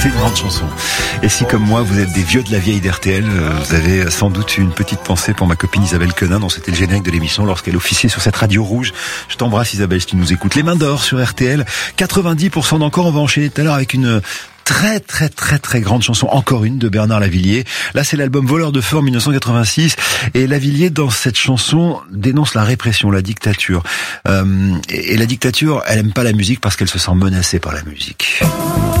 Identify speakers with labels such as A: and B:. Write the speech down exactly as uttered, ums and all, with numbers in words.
A: C'est une grande chanson. Et si comme moi vous êtes des vieux de la vieille d'R T L, vous avez sans doute une petite pensée pour ma copine Isabelle Quenin, dont c'était le générique de l'émission lorsqu'elle officiait sur cette radio rouge. Je t'embrasse Isabelle si tu nous écoutes. Les mains d'or sur R T L, quatre-vingt-dix pour cent d'encore. On va enchaîner tout à l'heure avec une très très très très grande chanson, encore une de Bernard Lavilliers. Là c'est l'album Voleur de feu en dix-neuf cent quatre-vingt-six, et Lavilliers dans cette chanson dénonce la répression, la dictature. Euh, et, et la dictature, elle aime pas la musique parce qu'elle se sent menacée par la musique.